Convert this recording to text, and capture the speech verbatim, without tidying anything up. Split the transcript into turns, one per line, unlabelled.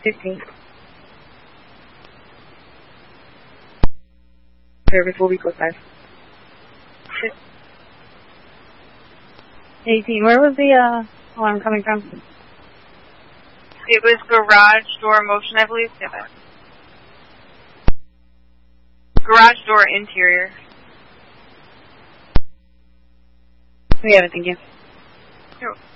fifteen. Service will be close five. eighteen. Where was the uh, alarm coming from?
It was garage door motion, I believe. Yeah. Garage door interior.
We have it, thank you.
Sure.